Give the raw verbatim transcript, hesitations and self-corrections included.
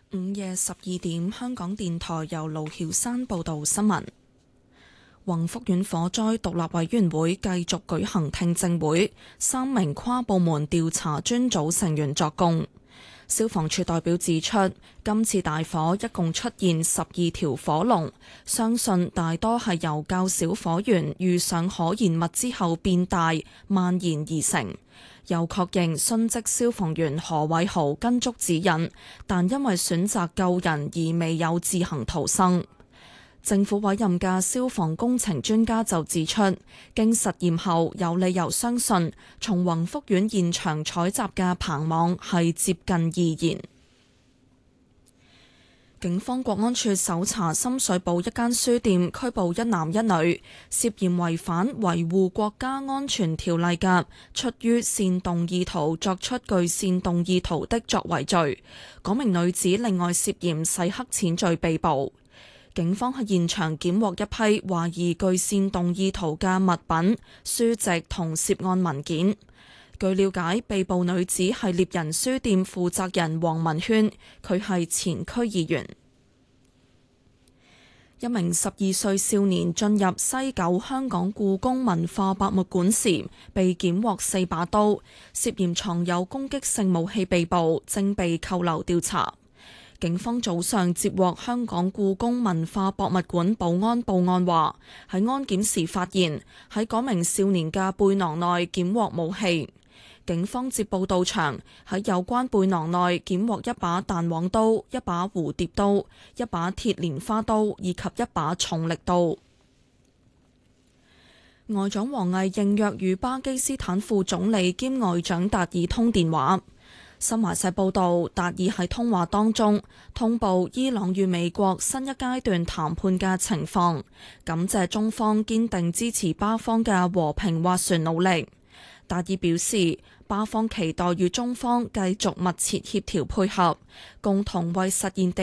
午夜十二點，香港電台由盧曉山報道新聞。宏福苑火災獨立委員會繼續舉行聽證會，三名跨部門調查專組成員作供。消防處代表指出，今次大火一共出現十二條火龍，相信大多係由較小火源遇上可燃物之後變大蔓延而成。又確認殉職消防員何偉豪跟足指引，但因為選擇救人而未有自行逃生。政府委任嘅消防工程專家就指出，經實驗後有理由相信，從宏福苑現場採集嘅棚網係接近易燃。警方國安處搜查深水埗一間書店，拘捕一男一女，涉嫌違反維護國家安全條例嘅出於煽動意圖作出具煽動意圖的作為罪。嗰名女子另外涉嫌洗黑錢罪被捕。警方喺現場檢獲一批懷疑具煽動意圖嘅物品、書籍同涉案文件。據了解，被捕女子係獵人書店負責人黃文軒，佢係前區議員。一名十二歲少年進入西九香港故宮文化博物館時，被檢獲四把刀，涉嫌藏有攻擊性武器被捕，正被扣留調查。警方早上接獲香港故宮文化博物館保安報案，話喺安檢時發現喺嗰名少年嘅背囊內檢獲武器。警方接報到場，喺有關背囊內檢獲一把彈簧刀、一把蝴蝶刀、一把鐵蓮花刀以及一把重力刀。外長王毅應約與巴基斯坦副總理兼外長達爾通電話。新華社報道，達爾喺通話當中通報伊朗與美國新一階段談判嘅情況，感謝中方堅定支持巴方嘅和平斡旋努力。達爾表示，巴方期待與中方繼續密切協調配合，共同為實現地